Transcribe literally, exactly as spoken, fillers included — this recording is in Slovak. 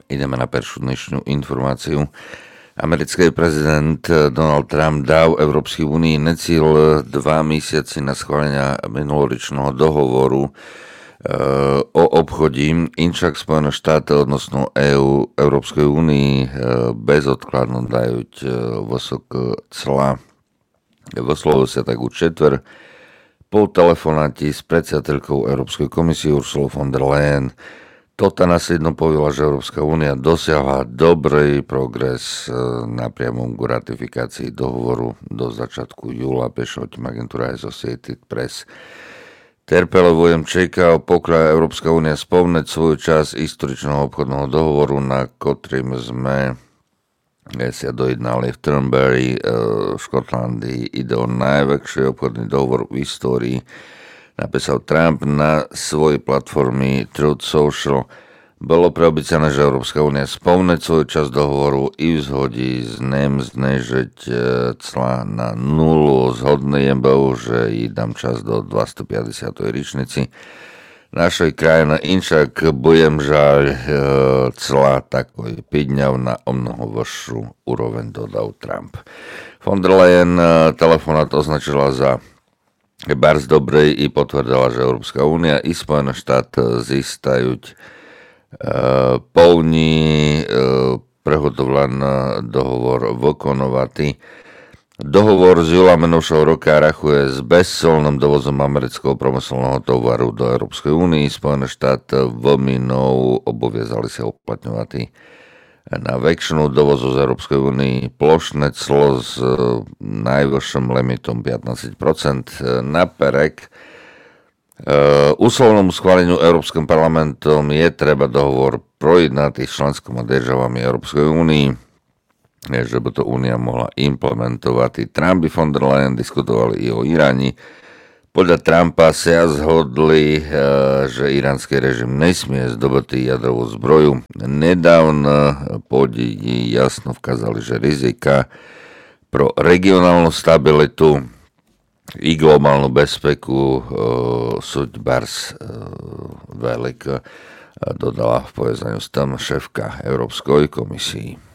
Ideme na peršiu dnešnú informáciu. Americký prezident Donald Trump dal Európskej únii necíl dva mesiaci na schválenia minuloročného dohovoru o obchodí, inšak Spojené štáty odnosno é ú Európskej únii bezodkladno dajú vysok cla. Vyslovil sa tak u četver po telefonáti s predsedateľkou Európskej komisie Ursulou von der Leyen. Tota následno povedala, že Európska únia dosiahla dobrý progres napriamo k ratifikácii dohovoru do začiatku júla, píše o tým agentúra Associated Press. Terpelovujem čekal, pokiaľ Európska únia spomneť svoju časť historičného obchodného dohovoru, na ktorým sme sa dojednali v Turnberry, v Škotlandii. Ide o najväčší obchodný dohovor v histórii, napísal Trump na svojej platforme Truth Social. Bolo preobycené, že Európska únia spomneť svoju časť dohovoru i vzhodí z nem znežiť cla na nulu. Zhodný bol, že jí dám čas do dvestopäťdesiatej ričnici našej krajiny, inšak budem žaľ cla takoj pidňav na o mnoho vyššiu úroveň, dodal Trump. Von der Leyen telefonát označila za bardzo dobrej i potvrdila, že Európska únia i Spojené štáty zistajú повні приготовлений договор виконувати. Договор з júla minulého roka rachuje s bezcolným dovozom amerického promyselného tovaru do Európskej únie. Spojené štáty veľminou obaviazali sa uplatňovať na väčšinu dovozu z Európskej únie plošné clo s najvyšším limitom pätnásť percent naperek. Úslovnému schváleniu Európskym parlamentom je treba dohovor projednať s členskými državami Európskej únii, že by to únia mohla implementovať. Trump i von der Leyen diskutovali i o Iráni. Podľa Trumpa sa zhodli, že iránsky režim nesmie zdobať jadrovú zbroju. Nedávno podniky jasno vkázali, že rizika pro regionálnu stabilitu i globálnu bezpeku sú bars veľká, dodala v povezaniu s tom šéfka Európskej komisii.